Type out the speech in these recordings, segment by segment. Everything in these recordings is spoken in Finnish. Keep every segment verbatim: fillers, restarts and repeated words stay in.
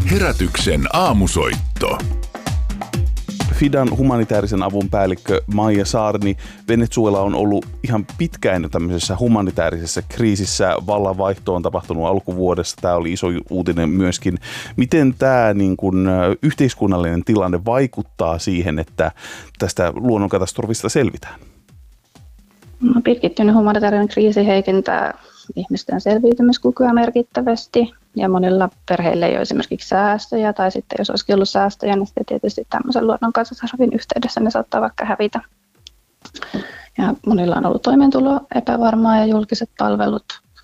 Herätyksen aamusoitto. Fidan humanitaarisen avun päällikkö Maija Saarni, Venezuela on ollut ihan pitkään jo tämmöisessä humanitaarisessa kriisissä. Vallanvaihto on tapahtunut alkuvuodesta. Tämä oli iso uutinen myöskin. Miten tämä niin kuin, yhteiskunnallinen tilanne vaikuttaa siihen, että tästä luonnonkatastrofista selvitään? No, pitkittynyt humanitaarinen kriisi heikentää ihmisten selviytymiskykyä merkittävästi. Ja monilla perheillä ei ole esimerkiksi säästöjä, tai sitten jos olisikin ollut säästöjä, niin sitten tietysti tämmöisen luonnonkatastrofin yhteydessä ne saattaa vaikka hävitä. Ja monilla on ollut toimeentulo epävarmaa ja julkiset palvelut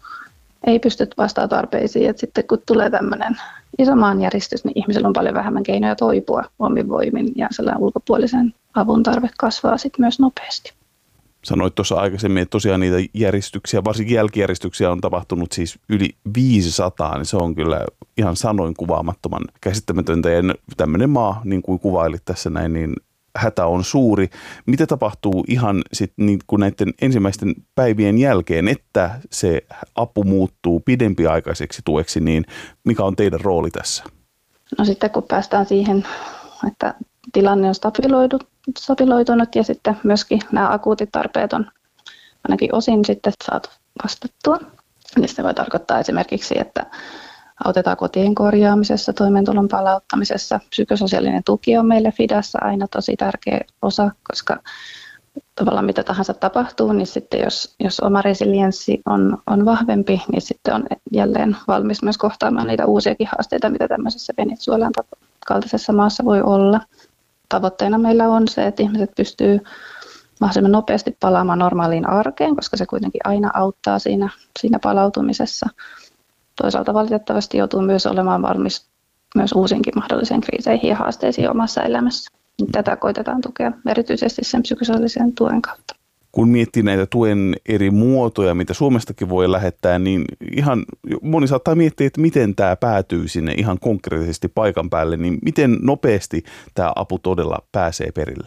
ei pysty vastaamaan tarpeisiin. Et sitten kun tulee tämmöinen iso maanjäristys, niin ihmisillä on paljon vähemmän keinoja toipua omin voimin, ja sellainen ulkopuolisen avun tarve kasvaa sitten myös nopeasti. Sanoit tuossa aikaisemmin, että tosiaan niitä järjestyksiä, varsinkin jälkijärjestyksiä on tapahtunut siis yli viisisataa, niin se on kyllä ihan sanoin kuvaamattoman käsittämätöntä. Ja tämmöinen maa, niin kuin kuvailit tässä näin, niin hätä on suuri. Mitä tapahtuu ihan sitten niin kuin näiden ensimmäisten päivien jälkeen, että se apu muuttuu pidempiaikaiseksi tueksi, niin mikä on teidän rooli tässä? No sitten kun päästään siihen, että tilanne on stabiloitunut ja sitten myöskin nämä akuutit tarpeet on ainakin osin sitten saatu vastattua. Niin se voi tarkoittaa esimerkiksi, että autetaan kotien korjaamisessa, toimeentulon palauttamisessa. Psykososiaalinen tuki on meille Fidassa aina tosi tärkeä osa, koska tavallaan mitä tahansa tapahtuu, niin sitten jos, jos oma resilienssi on, on vahvempi, niin sitten on jälleen valmis myös kohtaamaan niitä uusiakin haasteita, mitä tämmöisessä Venezuelan kaltaisessa maassa voi olla. Tavoitteena meillä on se, että ihmiset pystyy mahdollisimman nopeasti palaamaan normaaliin arkeen, koska se kuitenkin aina auttaa siinä, siinä palautumisessa. Toisaalta valitettavasti joutuu myös olemaan valmis myös uusinkin mahdollisiin kriiseihin ja haasteisiin omassa elämässä. Tätä koitetaan tukea erityisesti sen psykososiaalisen tuen kautta. Kun miettii näitä tuen eri muotoja, mitä Suomestakin voi lähettää, niin ihan moni saattaa miettiä, että miten tämä päätyy sinne ihan konkreettisesti paikan päälle, niin miten nopeasti tämä apu todella pääsee perille?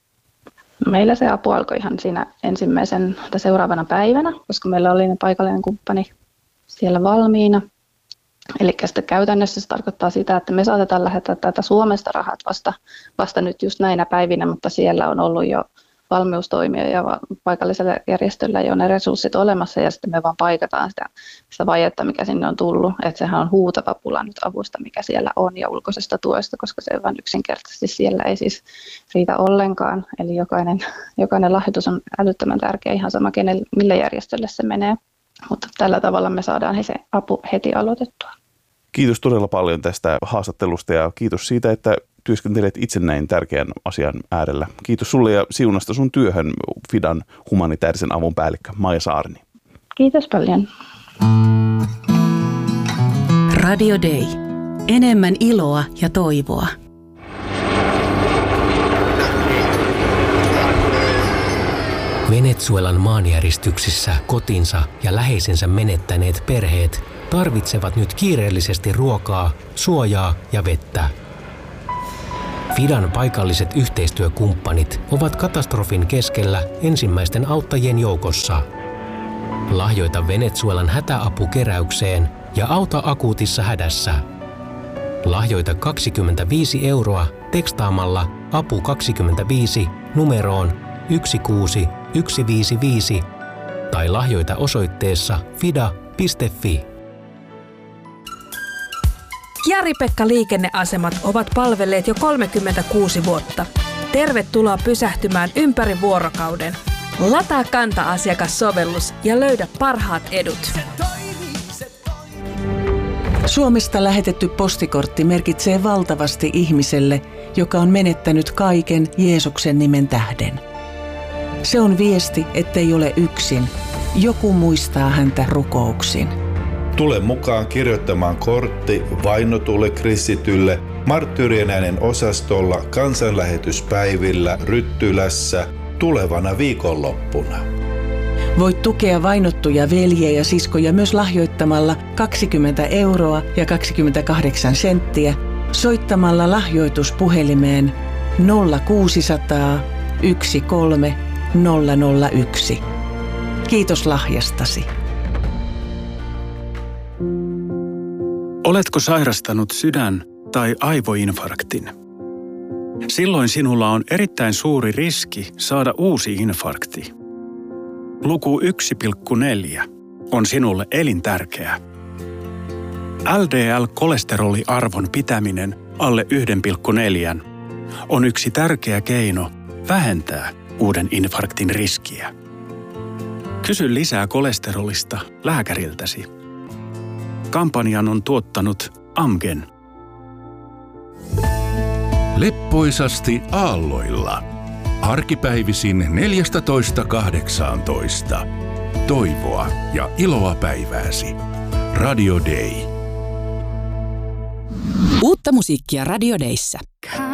Meillä se apu alkoi ihan siinä ensimmäisen tai seuraavana päivänä, koska meillä oli paikallinen kumppani siellä valmiina. Eli sitten käytännössä se tarkoittaa sitä, että me saatetaan lähettää tätä Suomesta rahat vasta, vasta nyt just näinä päivinä, mutta siellä on ollut jo valmiustoimia ja paikallisella järjestöllä ei ole ne resurssit olemassa ja sitten me vaan paikataan sitä, sitä vajetta, mikä sinne on tullut. Että sehän on huutava pula nyt avusta, mikä siellä on ja ulkoisesta tuesta, koska se vain yksinkertaisesti siellä ei siis riitä ollenkaan. Eli jokainen, jokainen lahjoitus on älyttömän tärkeä, ihan sama kenelle, millä järjestölle se menee. Mutta tällä tavalla me saadaan se apu heti aloitettua. Kiitos todella paljon tästä haastattelusta ja kiitos siitä, että työskentelet itse näin tärkeän asian äärellä. Kiitos sulle ja siunasta sun työhön, Fidan humanitaarisen avun päällikkö Maija Saarni. Kiitos paljon. Radio Day. Enemmän iloa ja toivoa. Venezuelan maanjäristyksissä kotinsa ja läheisensä menettäneet perheet tarvitsevat nyt kiireellisesti ruokaa, suojaa ja vettä. Fidan paikalliset yhteistyökumppanit ovat katastrofin keskellä ensimmäisten auttajien joukossa. Lahjoita Venezuelan hätäapukeräykseen ja auta akuutissa hädässä. Lahjoita kaksikymmentäviisi euroa tekstaamalla apu kaksikymmentäviisi numeroon yksi kuusi yksi viisi viisi tai lahjoita osoitteessa fida piste fi. Jari-Pekka liikenneasemat ovat palvelleet jo kolmekymmentäkuusi vuotta. Tervetuloa pysähtymään ympäri vuorokauden. Lataa Kanta-asiakassovellus ja löydä parhaat edut. Suomesta lähetetty postikortti merkitsee valtavasti ihmiselle, joka on menettänyt kaiken Jeesuksen nimen tähden. Se on viesti, ettei ole yksin. Joku muistaa häntä rukouksin. Tule mukaan kirjoittamaan kortti vainotulle kristitylle Marttyyrien äänen osastolla kansanlähetyspäivillä Ryttylässä tulevana viikonloppuna. Voit tukea vainottuja veljiä ja siskoja myös lahjoittamalla kaksikymmentä euroa ja kaksikymmentäkahdeksan senttiä soittamalla lahjoituspuhelimeen nolla kuusisataa yksi kolme nolla nolla yksi. Kiitos lahjastasi. Oletko sairastanut sydän- tai aivoinfarktin. Silloin sinulla on erittäin suuri riski saada uusi infarkti. Luku yksi pilkku neljä on sinulle elintärkeä. L D L-kolesteroliarvon pitäminen alle yksi pilkku neljä on yksi tärkeä keino vähentää uuden infarktin riskiä. Kysy lisää kolesterolista lääkäriltäsi. Kampanjan on tuottanut Amgen. Leppoisasti aalloilla. Arkipäivisin neljätoista kahdeksantoista. Toivoa ja iloa päivääsi. Radio Day. Uutta musiikkia Radio Dayssä.